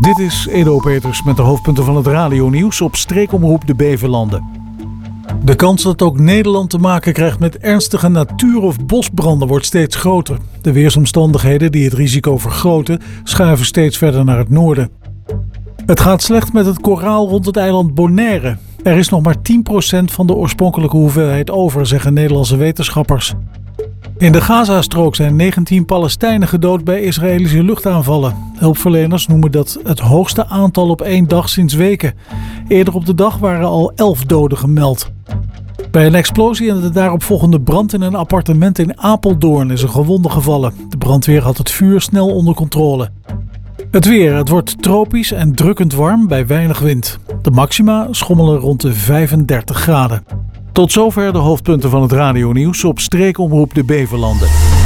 Dit is Edo Peters met de hoofdpunten van het radionieuws op streekomroep de Beverlanden. De kans dat ook Nederland te maken krijgt met ernstige natuur- of bosbranden wordt steeds groter. De weersomstandigheden die het risico vergroten schuiven steeds verder naar het noorden. Het gaat slecht met het koraal rond het eiland Bonaire. Er is nog maar 10% van de oorspronkelijke hoeveelheid over, zeggen Nederlandse wetenschappers. In de Gazastrook zijn 19 Palestijnen gedood bij Israëlische luchtaanvallen. Hulpverleners noemen dat het hoogste aantal op één dag sinds weken. Eerder op de dag waren al 11 doden gemeld. Bij een explosie en de daaropvolgende brand in een appartement in Apeldoorn is een gewonde gevallen. De brandweer had het vuur snel onder controle. Het weer. Het wordt tropisch en drukkend warm bij weinig wind. De maxima schommelen rond de 35 graden. Tot zover de hoofdpunten van het radionieuws op streekomroep de Beverlanden.